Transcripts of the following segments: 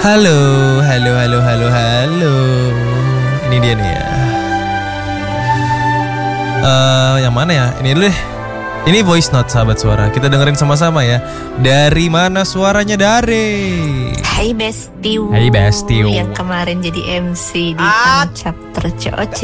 Halo, halo, halo, halo, halo. Ini dia nih ya. Yang mana ya? Ini dulu deh. Ini voice note sahabat suara. Kita dengerin sama-sama ya. Dari mana suaranya Dare? Hai Bestiu. Hai Bestiu. Yang kemarin jadi MC di chapter COC.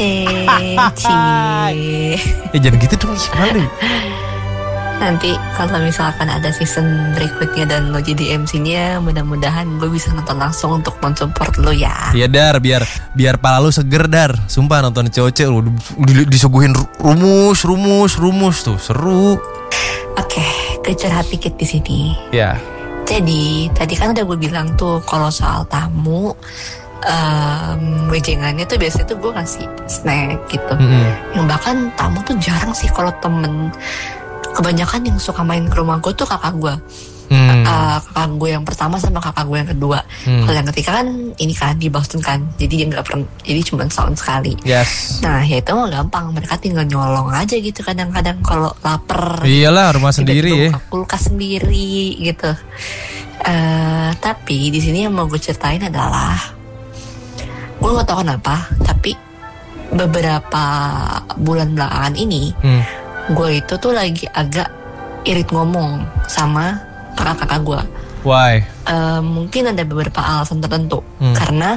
Jangan gitu dong. Gimana? Nanti kalau misalkan ada season berikutnya dan lo jadi MC-nya, mudah-mudahan gue bisa nonton langsung untuk mensupport lo ya. Iya Dar, biar pala lu seger Dar. Sumpah nonton COC lu disuguhin rumus tuh seru. Oke, gue curhat dikit di sini. Ya. Jadi tadi kan udah gue bilang tuh kalau soal tamu, wejengannya tuh biasanya tuh gue kasih snack gitu. Yang bahkan tamu tuh jarang sih kalau temen. Kebanyakan yang suka main ke rumah gue tuh kakak gue. Kakak gue yang pertama sama kakak gue yang kedua. Kalau yang ketiga kan ini kan di Boston kan, jadi dia nggak pernah, jadi cuma setahun sekali. Yes. Nah ya itu mah gampang, mereka tinggal nyolong aja gitu kadang-kadang kalau lapar. Iyalah rumah sendiri ya. Kulkas sendiri gitu. Tapi di sini yang mau gue ceritain adalah, gue nggak tahu kenapa, tapi beberapa bulan belakangan ini gue itu tuh lagi agak irit ngomong sama kakak-kakak gue. Why? Mungkin ada beberapa alasan tertentu. Karena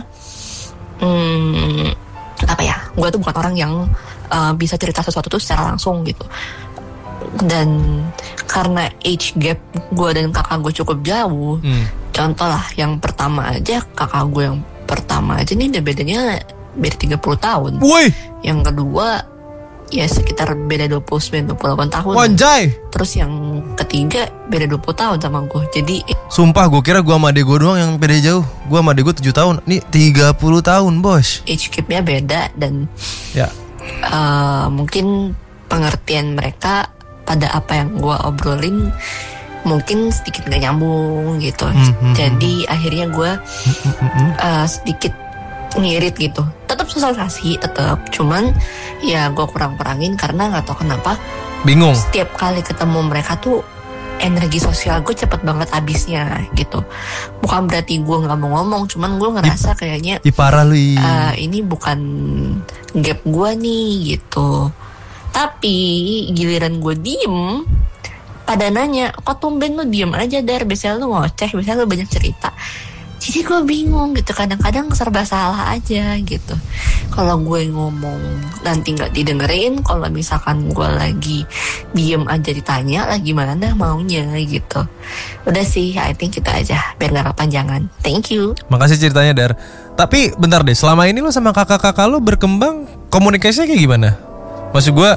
apa ya? Gue tuh bukan orang yang bisa cerita sesuatu tuh secara langsung gitu. Dan karena age gap gue dan kakak gue cukup jauh. Contoh lah, yang pertama aja, kakak gue yang pertama aja nih udah beda 30 tahun. Woi. Yang kedua ya sekitar beda 29-28 tahun. Wanjay. Terus yang ketiga beda 20 tahun sama gue. Jadi sumpah gue kira gue sama adek gue doang yang beda jauh. Gue sama adek gue 7 tahun. Nih 30 tahun bos. Age gap-nya beda. Dan ya mungkin pengertian mereka pada apa yang gue obrolin mungkin sedikit gak nyambung gitu. Jadi akhirnya gue sedikit ngirit gitu. Tetap sosialisasi, cuman ya gue kurangin karena nggak tahu kenapa bingung. Setiap kali ketemu mereka tuh energi sosial gue cepet banget habisnya gitu. Bukan berarti gue nggak mau ngomong, cuman gue ngerasa kayaknya parah lu. Ini bukan gap gue nih gitu. Tapi giliran gue diem, pada nanya, kok tumben lu diem aja Dar, biasanya lu ngoceh, biasanya lu banyak cerita. Jadi gue bingung gitu, kadang-kadang serba salah aja gitu. Kalau gue ngomong nanti gak didengerin, kalau misalkan gue lagi diem aja ditanya lagi mana maunya gitu. Udah sih, I think itu aja biar gak kepanjangan. Thank you. Makasih ceritanya Dar. Tapi bentar deh, selama ini lo sama kakak-kakak lo berkembang komunikasinya kayak gimana? Maksud gue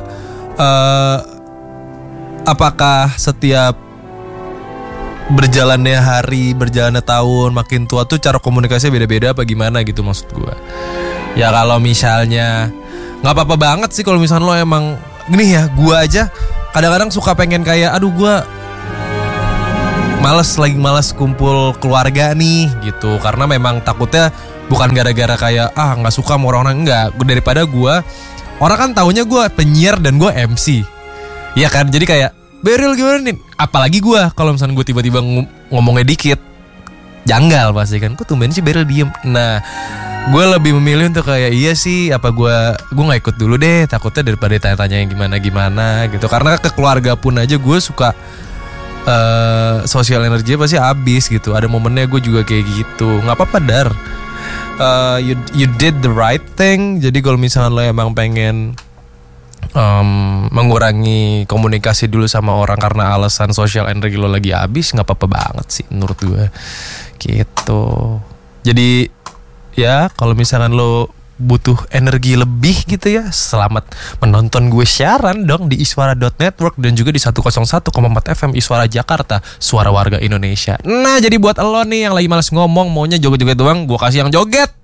apakah setiap berjalannya hari, berjalannya tahun, makin tua tuh cara komunikasinya beda-beda apa gimana gitu maksud gue. Ya kalau misalnya gak apa-apa banget sih kalau misalnya lo emang gini ya, gue aja kadang-kadang suka pengen kayak aduh gue lagi males kumpul keluarga nih gitu. Karena memang takutnya bukan gara-gara kayak gak suka sama orang-orang, enggak. Daripada gue, orang kan taunya gue penyiar dan gue MC. Iya kan, jadi kayak Beril gimana nih? Apalagi gue kalau misalnya gue tiba-tiba ngomongnya dikit, janggal pasti kan. Kok tumben sih Beril diem. Nah, gue lebih memilih untuk kayak iya sih, apa gue nggak ikut dulu deh. Takutnya daripada tanya-tanya yang gimana gitu. Karena ke keluarga pun aja gue suka sosial energi pasti habis gitu. Ada momennya gue juga kayak gitu. Nggak apa-apa Dar. You did the right thing. Jadi kalau misalnya lo emang pengen mengurangi komunikasi dulu sama orang karena alasan sosial energi lo lagi habis, nggak apa-apa banget sih menurut gue gitu. Jadi ya kalau misalkan lo butuh energi lebih gitu ya, selamat menonton gue siaran dong di iswara.network dan juga di 101,4 FM Iswara Jakarta, suara warga Indonesia. Nah jadi buat lo nih yang lagi malas ngomong, maunya joget-joget doang, gue kasih yang joget.